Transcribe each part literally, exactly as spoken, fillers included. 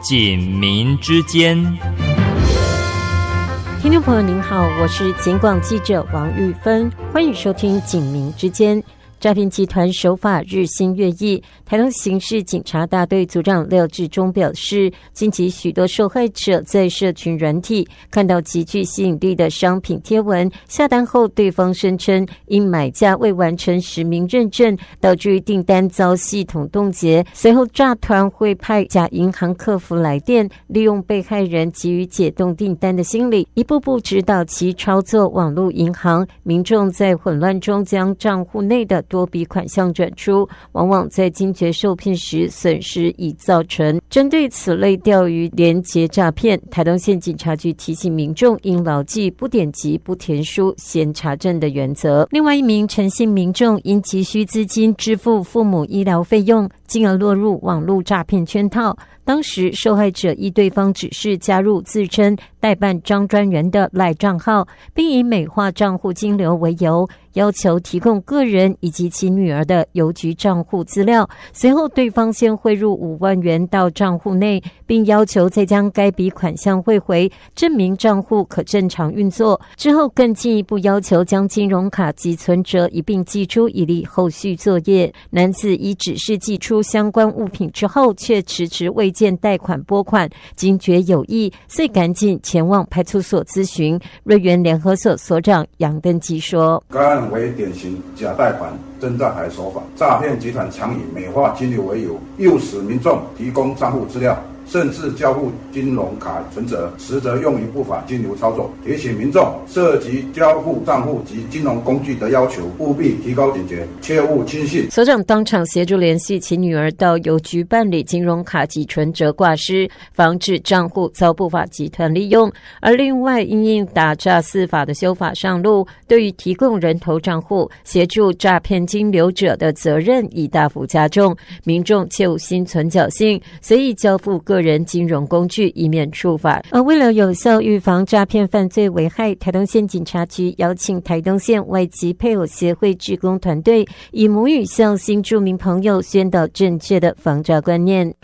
警民之间。 听众朋友您好，我是警广记者王玉芬，欢迎收听警民之间。诈骗集团手法日新月异，台东刑事警察大队组长廖志忠表示，近期许多受害者在社群软体看到极具吸引力的商品贴文，下单后对方声称因买家未完成实名认证，导致订单遭系统冻结。随后诈团会派假银行客服来电，利用被害人急于解冻订单的心理，一步步指导其操作网络银行。民众在混乱中将账户内的多笔款项转出，往往在惊觉受骗时损失已造成。针对此类钓鱼连结诈骗，台东县警察局提醒民众应牢记不点击不填书先查证的原则。另外一名陈姓民众因急需资金支付父母医疗费用，进而落入网络诈骗圈套。当时受害者依对方指示加入自称代办张专员的赖账号，并以美化账户金流为由，要求提供个人以及其女儿的邮局账户资料。随后对方先汇入五万元到账户内，并要求再将该笔款项汇回，证明账户可正常运作。之后更进一步要求将金融卡及存折一并寄出，以利后续作业。男子依指示寄出相关物品之后，却迟迟未见贷款拨款，惊觉有异，遂赶紧前往派出所咨询。瑞源联合所所长杨登基说， 该案为典型假贷款真诈还手法，诈骗集团常以美化金流为由，诱使民众提供账户资料，甚至交付金融卡存折，实则用于不法金流操作。提醒民众涉及交付账户及金融工具的要求，务必提高警觉，切勿轻信。 所长当场协助联系其女儿到邮局办理金融卡及存折挂失，防止账户遭不法集团利用。而另外，因应打诈四法的修法上路，对于提供人头账户协助诈骗金流者的责任已大幅加重，民众切勿心存侥幸，随意交付个人金融工具，以免触法。而为了有效预防诈骗犯罪危害，台东县警察局邀请台东县外籍配偶协会志工团队，以母语向新住民朋友宣导正确的防诈观念。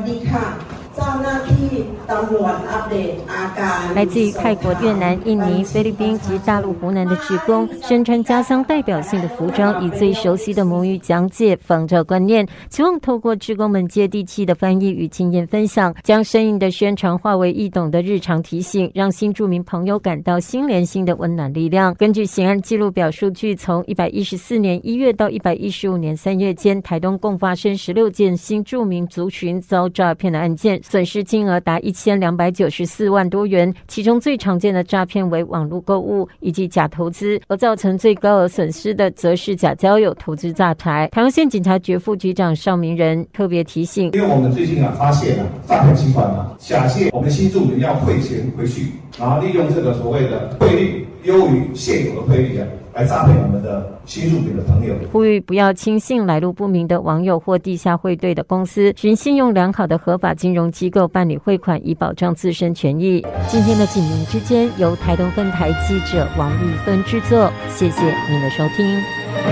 来自于泰国、越南、印尼、菲律宾及大陆湖南的志工，身穿家乡代表性的服装，以最熟悉的母语讲解防诈观念，期望透过志工们接地气的翻译与经验分享，将生硬的宣传化为易懂的日常提醒，让新住民朋友感到心连心的温暖力量。根据刑案记录表数据，从一百一十四年一月到一百一十五年三月间，台东共发生十六件新住民族群遭诈骗的案件，损失金额达一千两百九十四万多元，其中最常见的诈骗为网络购物以及假投资，而造成最高额损失的则是假交友、投资诈财。台东县警察局副局长邵明仁特别提醒， 因为我们最近啊发现啊诈骗集团啊假借我们新住民要汇钱回去，然后利用这个所谓的汇率优于现有的汇率啊来诈骗我们的新住民的朋友， 呼吁不要轻信来路不明的网友或地下汇兑的公司，寻信用良好的合法金融机构办理汇款，以保障自身权益。今天的警民之间由台东分台记者王玉芬制作，谢谢您的收听。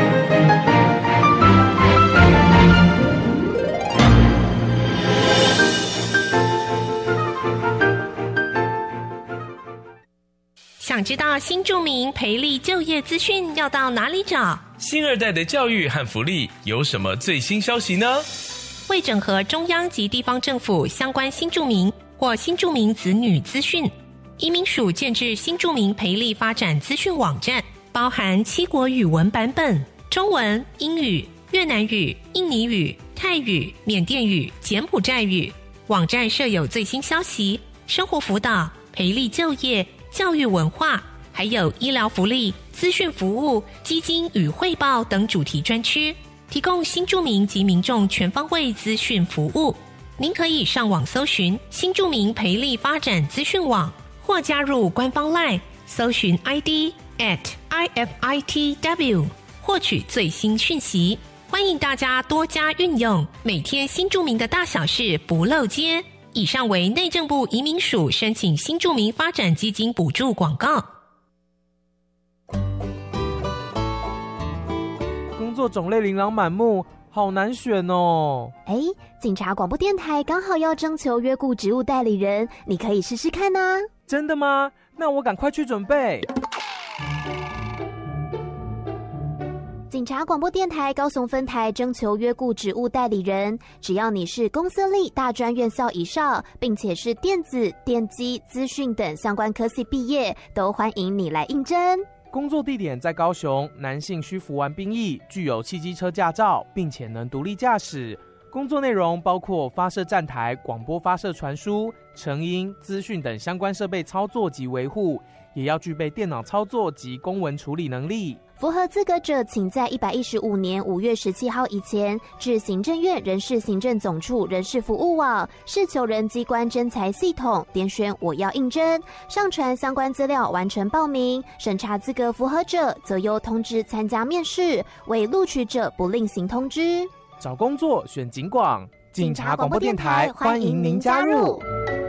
想知道新住民培力就业资讯要到哪里找？ 新二代的教育和福利有什么最新消息呢？ 为整合中央及地方政府相关新住民或新住民子女资讯，移民署建置新住民培力发展资讯网站，包含七国语文版本，中文、英语、越南语、印尼语、泰语、缅甸语、柬埔寨语。网站设有最新消息、生活辅导、培力就业、教育文化，还有医疗福利、资讯服务、基金与汇报等主题专区，提供新住民及民众全方位资讯服务。您可以上网搜寻新住民培力发展资讯网，或加入官方 LINE 搜寻 I D at I F I T W 获取最新讯息。欢迎大家多加运用，每天新住民的大小事不漏接。以上为内政部移民署申请新住民发展基金补助广告。 作种类琳琅满目，好难选哦。 哎，警察广播电台刚好要征求约雇职务代理人，你可以试试看啊。 真的吗？那我赶快去准备。 警察广播电台高雄分台征求约雇职务代理人，只要你是公私立大专院校以上，并且是电子、电机、资讯等相关科系毕业，都欢迎你来应征。 工作地点在高雄，男性需服完兵役，具有汽机车驾照，并且能独立驾驶。工作内容包括发射站台、广播发射传输、成音、资讯等相关设备操作及维护，也要具备电脑操作及公文处理能力。 符合资格者，请在一百一十五年五月十七号以前至行政院人事行政总处人事服务网事求人机关征才系统点选我要应征，上传相关资料完成报名，审查资格符合者则由通知参加面试，未录取者不另行通知。 找工作选警广，警察广播电台欢迎您加入。